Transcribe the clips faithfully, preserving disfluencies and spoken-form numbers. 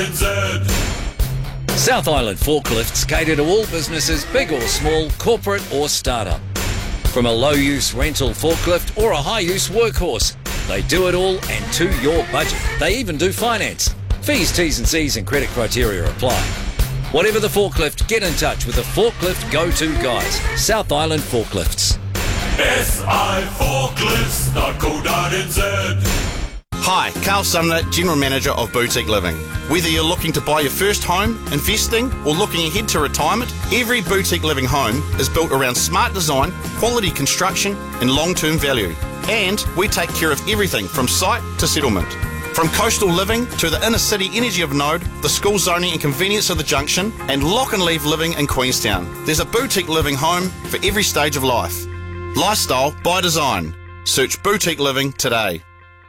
South Island Forklifts cater to all businesses, big or small, corporate or startup. From a low-use rental forklift or a high-use workhorse, they do it all and to your budget. They even do finance. Fees, T's and C's and credit criteria apply. Whatever the forklift, get in touch with the Forklift Go-To guys. South Island Forklifts. S I forklifts dot co dot n z. Hi, Carl Sumner, General Manager of Boutique Living. Whether you're looking to buy your first home, investing, or looking ahead to retirement, every Boutique Living home is built around smart design, quality construction, and long-term value. And we take care of everything from site to settlement. From coastal living to the inner city energy of Node, the school zoning and convenience of the Junction, and lock and leave living in Queenstown. There's a Boutique Living home for every stage of life. Lifestyle by design. Search Boutique Living today.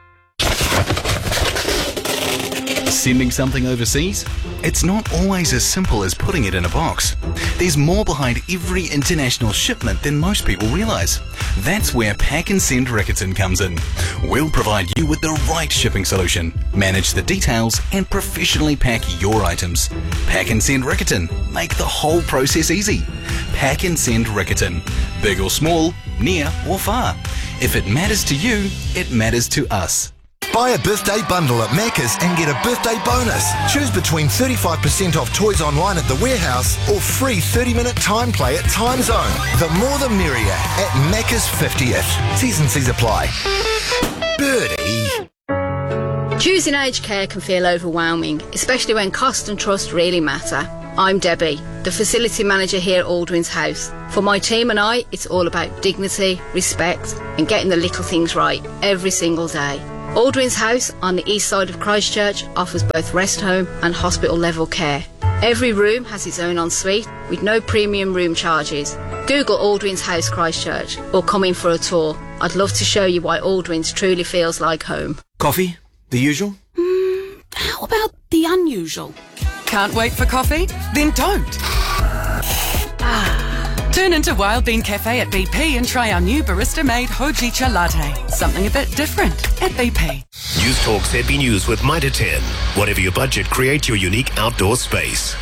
Sending something overseas? It's not always as simple as putting it in a box. There's more behind every international shipment than most people realise. That's where Pack and Send Riccarton comes in. We'll provide you with the right shipping solution, manage the details and professionally pack your items. Pack and Send Riccarton. Make the whole process easy. Pack and Send Riccarton. Big or small, near or far. If it matters to you, it matters to us. Buy a birthday bundle at Macca's and get a birthday bonus. Choose between thirty-five percent off toys online at the warehouse or free thirty minute time play at Time Zone. The more the merrier at Macca's fiftieth. T's and C's apply. Birdie. Choosing aged care can feel overwhelming, especially when cost and trust really matter. I'm Debbie, the facility manager here at Aldwin's House. For my team and I, it's all about dignity, respect and getting the little things right every single day. Aldwin's House on the east side of Christchurch offers both rest home and hospital level care. Every room has its own ensuite with no premium room charges. Google Aldwin's House Christchurch or come in for a tour. I'd love to show you why Aldwin's truly feels like home. Coffee? The usual? Mm, how about the unusual? Can't wait for coffee? Then don't. Ah. Turn into Wild Bean Cafe at B P and try our new barista-made Hojicha latte. Something a bit different at B P. News Talk Z B News with Mitre ten. Whatever your budget, create your unique outdoor space.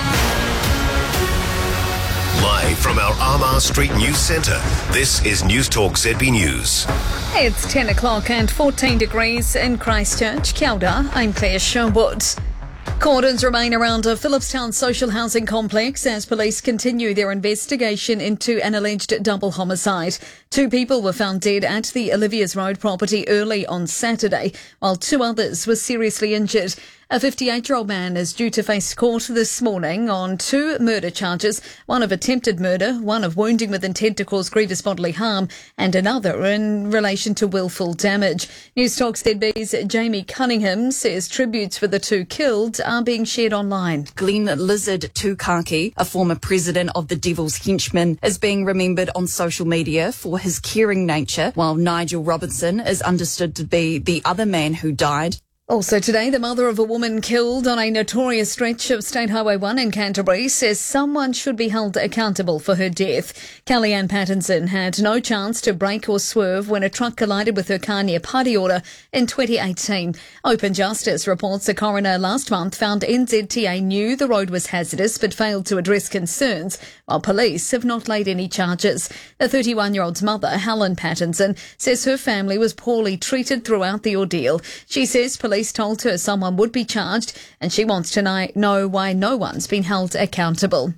Live from our Armagh Street News Centre, this is News Talk Z B News. It's ten o'clock and fourteen degrees in Christchurch. Kia ora, I'm Claire Sherwood. Cordons remain around a Phillipstown social housing complex as police continue their investigation into an alleged double homicide. Two people were found dead at the Olivia's Road property early on Saturday, while two others were seriously injured. A fifty-eight-year-old man is due to face court this morning on two murder charges, one of attempted murder, one of wounding with intent to cause grievous bodily harm, and another in relation to willful damage. News Talk Z B's Jamie Cunningham says tributes for the two killed are being shared online. Glenn Lizard Tukaki, a former president of the Devil's Henchmen, is being remembered on social media for his caring nature, while Nigel Robinson is understood to be the other man who died. Also today, the mother of a woman killed on a notorious stretch of State Highway one in Canterbury says someone should be held accountable for her death. Kellyanne Pattinson had no chance to brake or swerve when a truck collided with her car near Paddyora in twenty eighteen. Open Justice reports a coroner last month found N Z T A knew the road was hazardous but failed to address concerns, while police have not laid any charges. The thirty-one-year-old's mother, Helen Pattinson, says her family was poorly treated throughout the ordeal. She says police told her someone would be charged and she wants to know why no one's been held accountable.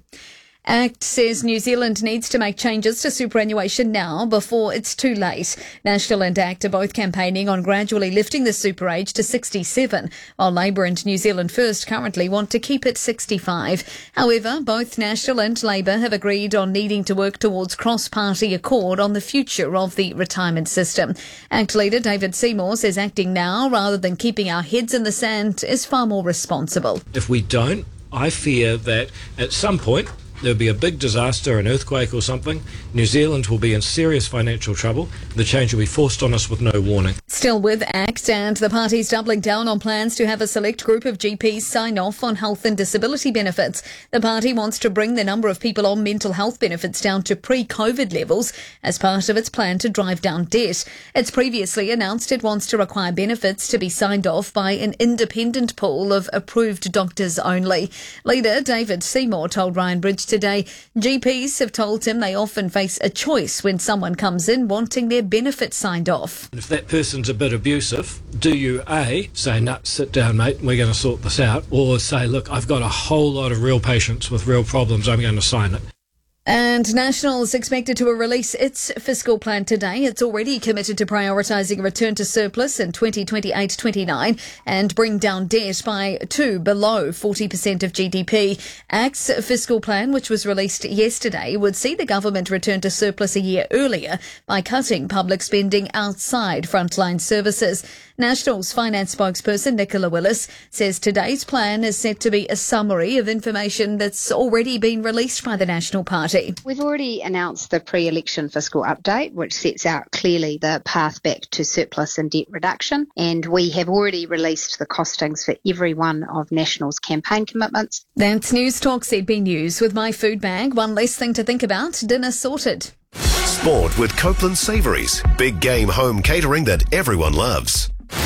ACT says New Zealand needs to make changes to superannuation now before it's too late. National and ACT are both campaigning on gradually lifting the super age to sixty-seven, while Labour and New Zealand First currently want to keep it sixty-five. However, both National and Labour have agreed on needing to work towards cross-party accord on the future of the retirement system. ACT leader David Seymour says acting now rather than keeping our heads in the sand is far more responsible. If we don't, I fear that at some point there'll be a big disaster, an earthquake or something, New Zealand will be in serious financial trouble. The change will be forced on us with no warning. Still with ACT, and the party's doubling down on plans to have a select group of G Ps sign off on health and disability benefits. The party wants to bring the number of people on mental health benefits down to pre-COVID levels as part of its plan to drive down debt. It's previously announced it wants to require benefits to be signed off by an independent pool of approved doctors only. Leader David Seymour told Ryan Bridge today G Ps have told him they often face a choice when someone comes in wanting their benefits signed off. If that person's a bit abusive, do you A, say, no, sit down, mate, we're going to sort this out, or say, look, I've got a whole lot of real patients with real problems, I'm going to sign it. And National's expected to release its fiscal plan today. It's already committed to prioritising a return to surplus in twenty twenty-eight twenty-nine and bring down debt by to below forty percent of G D P. ACT's fiscal plan, which was released yesterday, would see the government return to surplus a year earlier by cutting public spending outside frontline services. National's finance spokesperson Nicola Willis says today's plan is set to be a summary of information that's already been released by the National Party. We've already announced the pre-election fiscal update, which sets out clearly the path back to surplus and debt reduction. And we have already released the costings for every one of National's campaign commitments. That's News Talk Z B News with My Food Bag. One less thing to think about. Dinner sorted. Sport with Copeland Savouries. Big game home catering that everyone loves.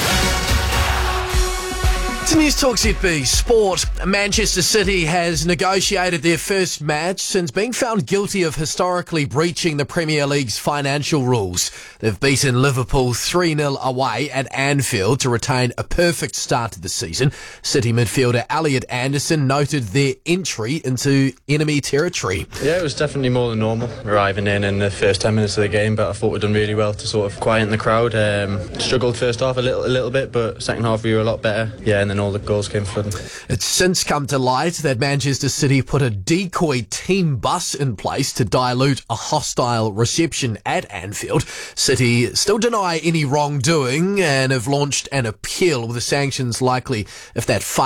To News Talk Z B Sport, Manchester City has negotiated their first match since being found guilty of historically breaching the Premier League's financial rules. They've beaten Liverpool three nil away at Anfield to retain a perfect start to the season. City midfielder Elliot Anderson noted their entry into enemy territory. Yeah, it was definitely more than normal arriving in in the first ten minutes of the game, but I thought we'd done really well to sort of quieten the crowd. Um, struggled first half a little, a little bit, but second half we were a lot better. Yeah, and then all the goals came flooding. It's since come to light that Manchester City put a decoy team bus in place to dilute a hostile reception at Anfield. City still deny any wrongdoing and have launched an appeal with the sanctions likely if that